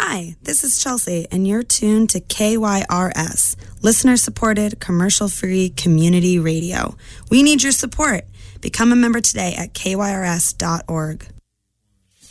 Hi, this is Chelsea, and you're tuned to KYRS, listener-supported, commercial-free community radio. We need your support. Become a member today at kyrs.org.